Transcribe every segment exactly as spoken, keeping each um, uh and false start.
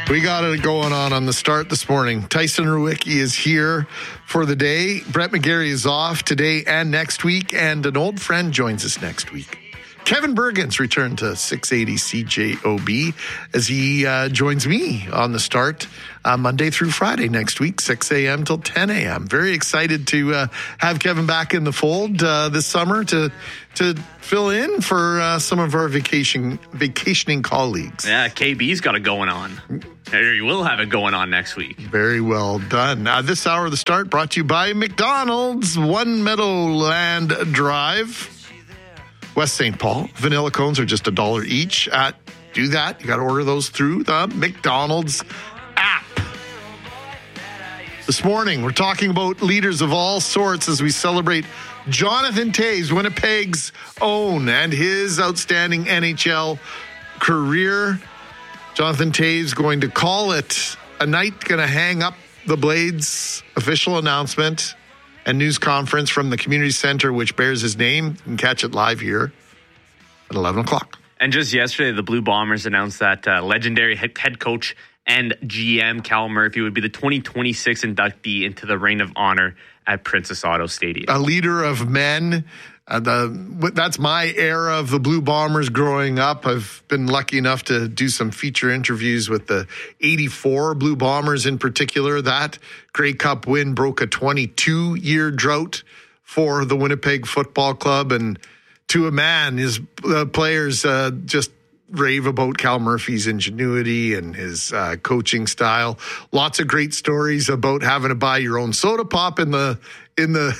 We got it going on on the start this morning. Tyson Rewicki is here for the day. Brett McGarry is off today and next week, and an old friend joins us next week. Kevin Bergens returned to six eighty C J O B as he uh, joins me on the start uh, Monday through Friday next week, six a.m. till ten a.m. Very excited to uh, have Kevin back in the fold uh, this summer to to fill in for uh, some of our vacation vacationing colleagues. Yeah, K B's got it going on. Or you will have it going on next week. Very well done. Uh, this hour of the start brought to you by McDonald's, One Meadowland Drive, West Saint Paul. Vanilla cones are just a dollar each. Uh, do that. You got to order those through the McDonald's app. This morning, we're talking about leaders of all sorts as we celebrate Jonathan Toews, Winnipeg's own, and his outstanding N H L career. Jonathan Toews going to call it a night, going to hang up the Blades official announcement and news conference from the community center, which bears his name. You can catch it live here at eleven o'clock. And just yesterday, the Blue Bombers announced that uh, legendary head coach and G M Cal Murphy would be the twenty twenty-six inductee into the Reign of Honor at Princess Auto Stadium. A leader of men. Uh, the, that's my era of the Blue Bombers growing up. I've been lucky enough to do some feature interviews with the eighty-four Blue Bombers in particular. That Grey Cup win broke a twenty-two year drought for the Winnipeg Football Club. And to a man, his uh, players uh, just rave about Cal Murphy's ingenuity and his uh, coaching style. Lots of great stories about having to buy your own soda pop in the in the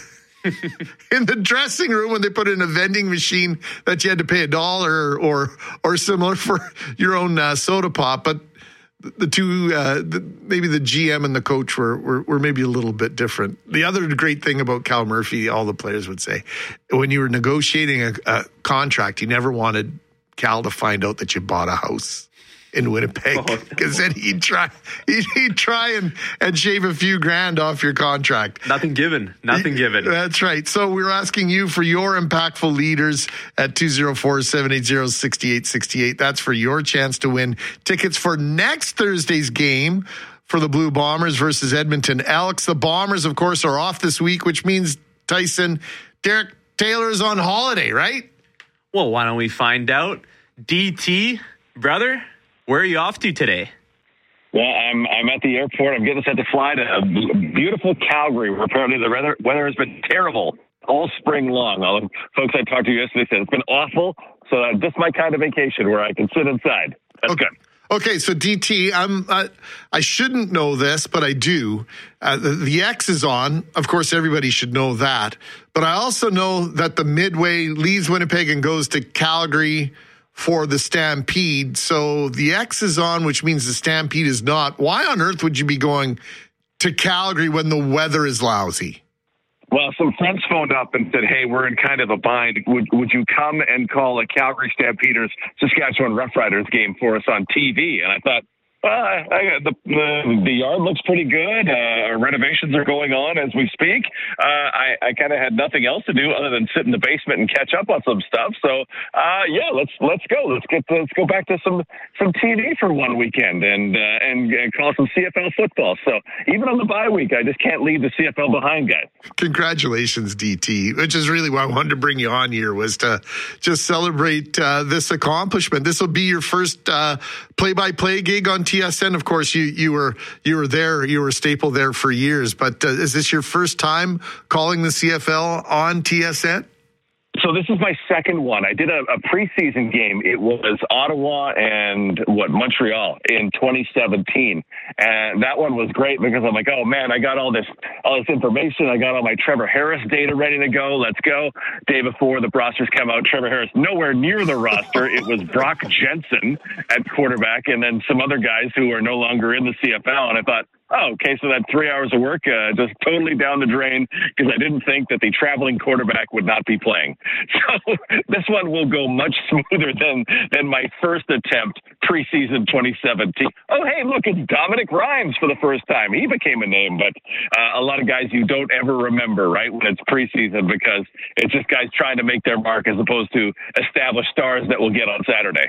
in the dressing room when they put in a vending machine that you had to pay a dollar or or similar for your own uh, soda pop. But the two, uh, the, maybe the G M and the coach were, were were maybe a little bit different. The other great thing about Cal Murphy, all the players would say, when you were negotiating a, a contract, you never wanted Cal to find out that you bought a house in Winnipeg, because oh, no. then he'd try he'd, he'd try and, and shave a few grand off your contract. Nothing given. Nothing given. That's right. So we're asking you for your impactful leaders at two oh four, seven eight zero, six eight six eight. That's for your chance to win tickets for next Thursday's game for the Blue Bombers versus Edmonton Elks. The Bombers, of course, are off this week, which means, Tyson, Derek Taylor's on holiday, right? Well, why don't we find out? D T, brother, where are you off to today? Well, I'm I'm at the airport. I'm getting set to fly to beautiful Calgary, where apparently the weather weather has been terrible all spring long. All the folks I talked to yesterday said it's been awful. So uh, just my kind of vacation where I can sit inside. That's okay. good. Okay, so D T, I'm, uh, I shouldn't know this, but I do. Uh, the, the X is on. Of course, everybody should know that. But I also know that the Midway leaves Winnipeg and goes to Calgary for the Stampede. So the X is on, which means the Stampede is not. Why on earth would you be going to Calgary when the weather is lousy? Well, some friends phoned up and said, hey, we're in kind of a bind. Would would you come and call a Calgary Stampeders Saskatchewan Roughriders game for us on T V? And I thought, Uh, I, the, the the yard looks pretty good. Uh, renovations are going on as we speak. Uh, I, I kind of had nothing else to do other than sit in the basement and catch up on some stuff. So, uh, yeah, let's let's go. Let's get let's go back to some, some T V for one weekend and uh, and and call some C F L football. So even on the bye week, I just can't leave the C F L behind, guys. Congratulations, D T. Which is really why I wanted to bring you on here, was to just celebrate uh, this accomplishment. This will be your first uh, play-by-play gig on T S N. Of course, you you were you were there, you were a staple there for years. But uh, is this your first time calling the C F L on T S N? So this is my second one. I did a, a preseason game. It was Ottawa and what Montreal in twenty seventeen, and that one was great because I'm like, oh man, I got all this all this information. I got all my Trevor Harris data ready to go. Let's go. Day before the rosters come out, Trevor Harris nowhere near the roster. It was Brock Jensen at quarterback, and then some other guys who are no longer in the C F L. And I thought, oh, okay, so that three hours of work uh, just totally down the drain because I didn't think that the traveling quarterback would not be playing. So this one will go much smoother than than my first attempt preseason twenty seventeen. Oh, hey, look, it's Dominic Rhymes for the first time. He became a name, but uh, a lot of guys you don't ever remember, right, when it's preseason because it's just guys trying to make their mark as opposed to established stars that we'll get on Saturday.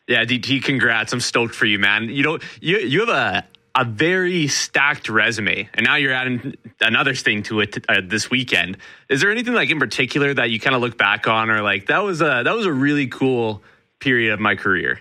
Yeah, D T, congrats. I'm stoked for you, man. You know, you you have a a very stacked resume, and now you're adding another thing to it uh, this weekend. Is there anything like in particular that you kind of look back on, or like that was a that was a really cool period of my career?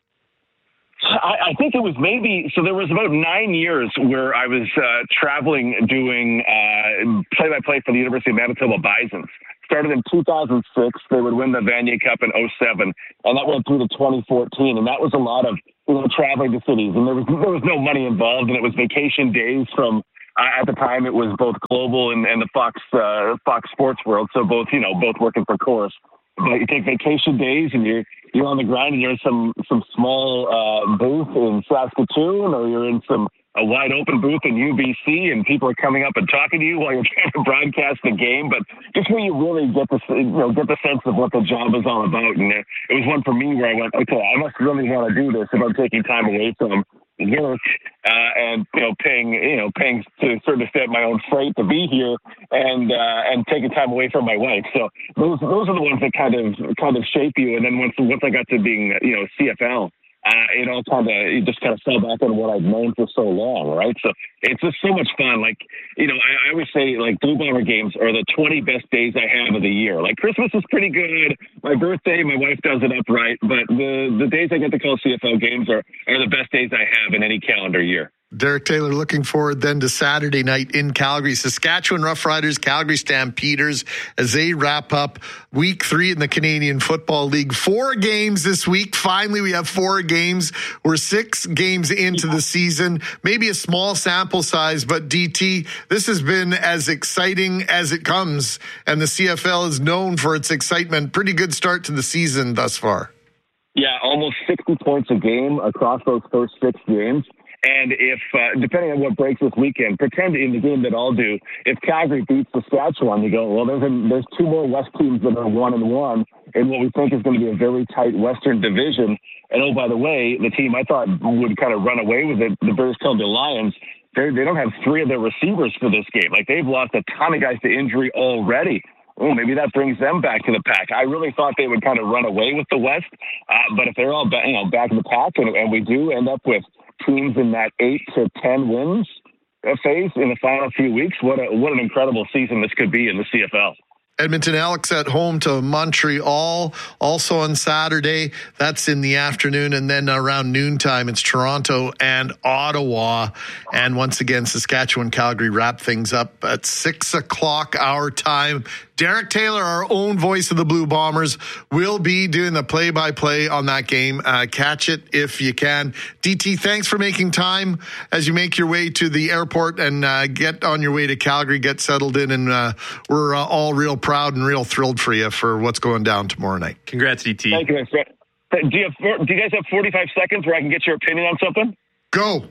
I, I think it was maybe, so there was about nine years where I was uh, traveling doing uh, play-by-play for the University of Manitoba Bisons. Started in two thousand six. They would win the Vanier Cup in oh seven, and that went through to twenty fourteen. And that was a lot of, you know, traveling to cities, and there was there was no money involved, and it was vacation days from. Uh, at the time, it was both Global and, and the Fox uh, Fox Sports World. So both, you know, both working for Corus. But you take vacation days, and you're you're on the grind, and you're in some some small uh, booth in Saskatoon, or you're in some a wide open booth in U B C, and people are coming up and talking to you while you're trying to broadcast the game. But just where you really get the you know get the sense of what the job is all about. And it, it was one for me where I went, okay, I must really want to do this if I'm taking time away from work uh, and you know paying you know paying to a certain extent my own freight to be here and uh, and taking time away from my wife. So those those are the ones that kind of kind of shape you. And then once once I got to being you know C F L. Uh, it all kind of, it just kind of fell back on what I've known for so long, right? So it's just so much fun. Like, you know, I, I always say, like, Blue Bomber games are the twenty best days I have of the year. Like, Christmas is pretty good. My birthday, my wife does it upright. But the, the days I get to call C F L games are, are the best days I have in any calendar year. Derek Taylor, looking forward then to Saturday night in Calgary. Saskatchewan Roughriders, Calgary Stampeders, as they wrap up week three in the Canadian Football League. Four games this week. Finally, we have four games. We're six games into the season. Maybe a small sample size, but D T, this has been as exciting as it comes, and the C F L is known for its excitement. Pretty good start to the season thus far. Yeah, almost sixty points a game across those first six games. And if, uh, depending on what breaks this weekend, pretend in the game that I'll do, if Calgary beats Saskatchewan, you go, well, there's a, there's two more West teams that are one and one in what we think is going to be a very tight Western division. And oh, by the way, the team I thought would kind of run away with it, the British Columbia Lions, they they don't have three of their receivers for this game. Like, they've lost a ton of guys to injury already. Oh, maybe that brings them back to the pack. I really thought they would kind of run away with the West, uh, but if they're all back, you know, back in the pack, and, and we do end up with teams in that eight to ten wins phase in the final few weeks, what a, what an incredible season this could be in the C F L. Edmonton Elks at home to Montreal, also on Saturday. That's in the afternoon. And then around noontime, it's Toronto and Ottawa. And once again, Saskatchewan, Calgary wrap things up at six o'clock our time. Derek Taylor, our own voice of the Blue Bombers, will be doing the play-by-play on that game. Uh, catch it if you can. D T, thanks for making time as you make your way to the airport and uh, get on your way to Calgary, get settled in, and uh, we're uh, all real proud and real thrilled for you for what's going down tomorrow night. Congrats, D T. Thank you, man. Do you, have, do you guys have forty-five seconds where I can get your opinion on something? Go.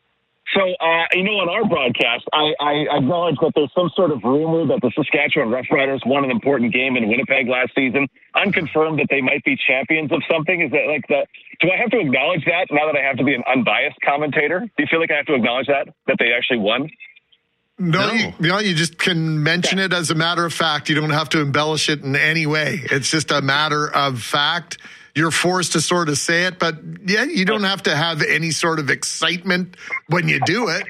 So, uh, you know, on our broadcast, I, I acknowledge that there's some sort of rumor that the Saskatchewan Roughriders won an important game in Winnipeg last season. Unconfirmed that they might be champions of something. Is that like the? Do I have to acknowledge that now that I have to be an unbiased commentator? Do you feel like I have to acknowledge that, that they actually won? No, No. You, you know, you just can mention it as a matter of fact. You don't have to embellish it in any way. It's just a matter of fact. You're forced to sort of say it, but yeah, you don't have to have any sort of excitement when you do it.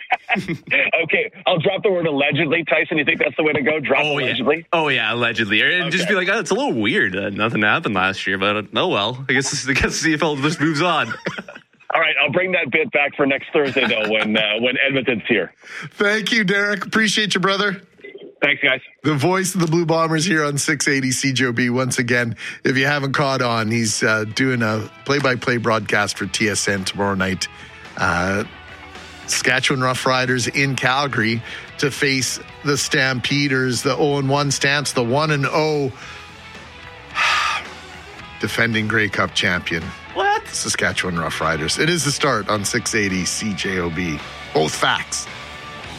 Okay, I'll drop the word allegedly. Tyson, you think that's the way to go? Drop Oh, allegedly? yeah. Oh, yeah, allegedly. And Okay. just be like, oh, it's a little weird. Uh, nothing happened last year, but uh, oh well. I guess, I guess C F L just moves on. All right, I'll bring that bit back for next Thursday, though, when uh, when Edmonton's here. Thank you, Derek. Appreciate you, brother. Thanks, guys. The voice of the Blue Bombers here on six eighty C J O B. Once again, if you haven't caught on, he's uh, doing a play-by-play broadcast for T S N tomorrow night. Uh, Saskatchewan Roughriders in Calgary to face the Stampeders, the oh and one Stamps, the one and oh defending Grey Cup champion. What? Saskatchewan Roughriders. It is the start on six eighty C J O B. Both facts.